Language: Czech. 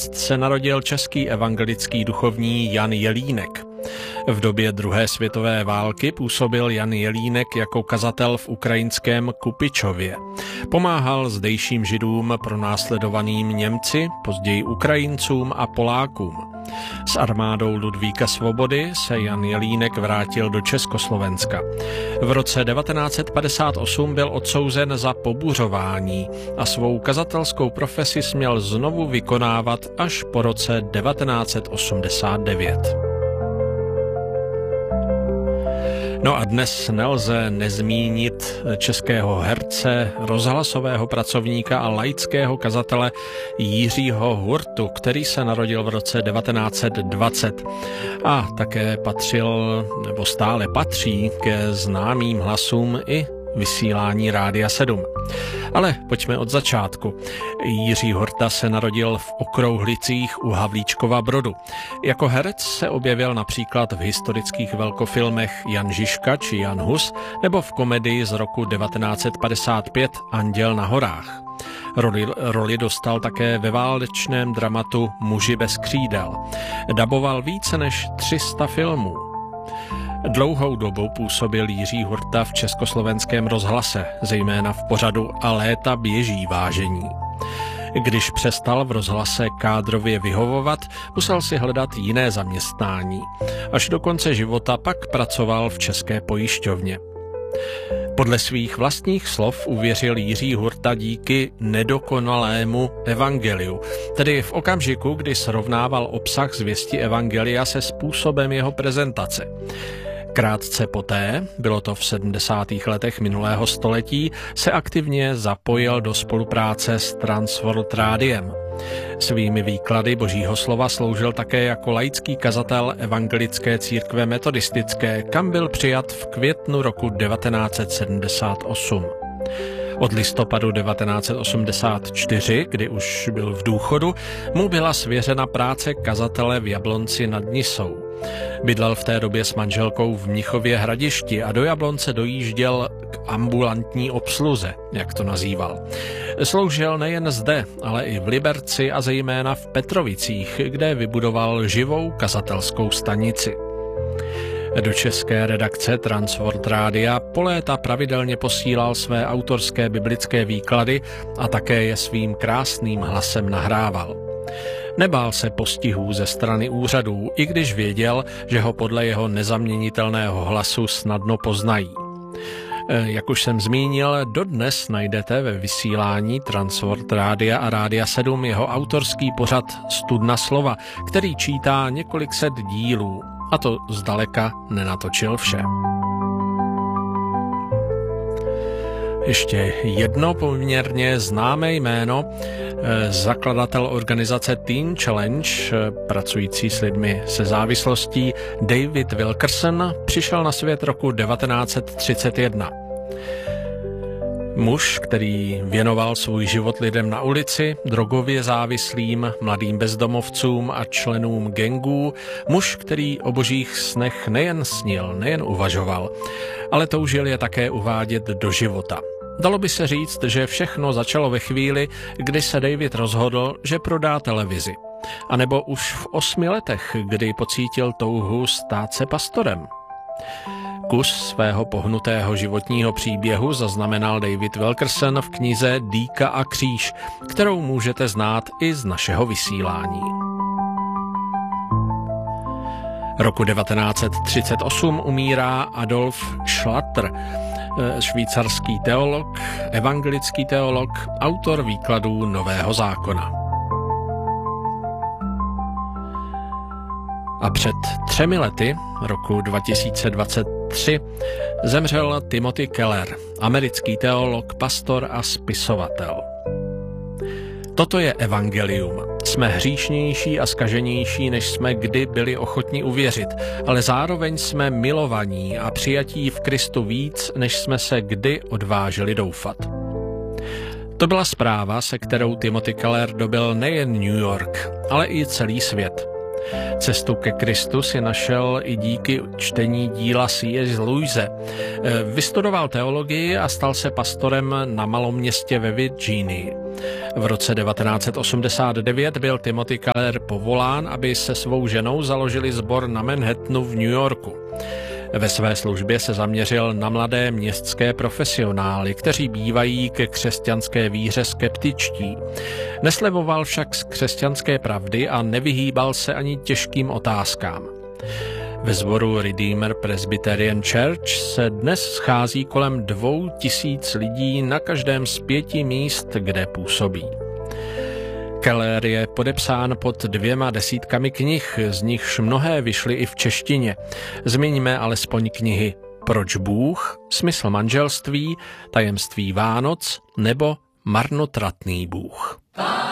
Hradec se narodil český evangelický duchovní Jan Jelínek. V době druhé světové války působil Jan Jelínek jako kazatel v ukrajinském Kupičově. Pomáhal zdejším židům pronásledovaným Němci, později Ukrajincům a Polákům. S armádou Ludvíka Svobody se Jan Jelínek vrátil do Československa. V roce 1958 byl odsouzen za pobuřování a svou kazatelskou profesi směl znovu vykonávat až po roce 1989. No a dnes nelze nezmínit českého herce, rozhlasového pracovníka a laického kazatele Jiřího Hurtu, který se narodil v roce 1920 a také patřil, nebo stále patří ke známým hlasům i vysílání Rádia 7. Ale pojďme od začátku. Jiří Hurta se narodil v Okrouhlicích u Havlíčkova Brodu. Jako herec se objevil například v historických velkofilmech Jan Žižka či Jan Hus nebo v komedii z roku 1955 Anděl na horách. Roli dostal také ve válečném dramatu Muži bez křídel. Daboval více než 300 filmů. Dlouhou dobu působil Jiří Hurta v Československém rozhlase, zejména v pořadu A léta běží, vážení. Když přestal v rozhlase kádrově vyhovovat, musel si hledat jiné zaměstnání. Až do konce života pak pracoval v České pojišťovně. Podle svých vlastních slov uvěřil Jiří Hurta díky nedokonalému evangeliu, tedy v okamžiku, kdy srovnával obsah zvěsti evangelia se způsobem jeho prezentace. Krátce poté, bylo to v 70. letech minulého století, se aktivně zapojil do spolupráce s Transworld Rádiem. Svými výklady Božího slova sloužil také jako laický kazatel Evangelické církve metodistické, kam byl přijat v květnu roku 1978. Od listopadu 1984, kdy už byl v důchodu, mu byla svěřena práce kazatele v Jablonci nad Nisou. Bydlel v té době s manželkou v Mnichově Hradišti a do Jablonce dojížděl k ambulantní obsluze, jak to nazýval. Sloužil nejen zde, ale i v Liberci a zejména v Petrovicích, kde vybudoval živou kazatelskou stanici. Do české redakce Transworld Rádia po léta pravidelně posílal své autorské biblické výklady a také je svým krásným hlasem nahrával. Nebál se postihů ze strany úřadů, i když věděl, že ho podle jeho nezaměnitelného hlasu snadno poznají. Jak už jsem zmínil, dodnes najdete ve vysílání Transworld Rádia a Rádia 7 jeho autorský pořad Studna slova, který čítá několik set dílů. A to zdaleka nenatočil vše. Ještě jedno poměrně známé jméno, zakladatel organizace Teen Challenge, pracující s lidmi se závislostí, David Wilkerson, přišel na svět roku 1931. Muž, který věnoval svůj život lidem na ulici, drogově závislým, mladým bezdomovcům a členům gangů, muž, který o božích snech nejen snil, nejen uvažoval, ale toužil je také uvádět do života. Dalo by se říct, že všechno začalo ve chvíli, kdy se David rozhodl, že prodá televizi. A nebo už v 8 letech, kdy pocítil touhu stát se pastorem. Kus svého pohnutého životního příběhu zaznamenal David Wilkerson v knize Dýka a kříž, kterou můžete znát i z našeho vysílání. Roku 1938 umírá Adolf Schlatter, švýcarský teolog, evangelický teolog, autor výkladů Nového zákona. A před 3 lety, roku 2023, zemřel Timothy Keller, americký teolog, pastor a spisovatel. Toto je evangelium. Jsme hříšnější a zkaženější, než jsme kdy byli ochotni uvěřit, ale zároveň jsme milovaní a přijatí v Kristu víc, než jsme se kdy odvážili doufat. To byla zpráva, se kterou Timothy Keller dobil nejen New York, ale i celý svět. Cestu ke Kristu si našel i díky čtení díla C.S. Lewise. Vystudoval teologii a stal se pastorem na malom městě ve Virginii. V roce 1989 byl Timothy Keller povolán, aby se svou ženou založili sbor na Manhattanu v New Yorku. Ve své službě se zaměřil na mladé městské profesionály, kteří bývají ke křesťanské víře skeptičtí. Neslevoval však z křesťanské pravdy a nevyhýbal se ani těžkým otázkám. Ve sboru Redeemer Presbyterian Church se dnes schází kolem 2000 lidí na každém z 5 míst, kde působí. Keller je podepsán pod 200 knih, z nichž mnohé vyšly i v češtině. Zmiňme alespoň knihy Proč Bůh, Smysl manželství, Tajemství Vánoc nebo Marnotratný Bůh.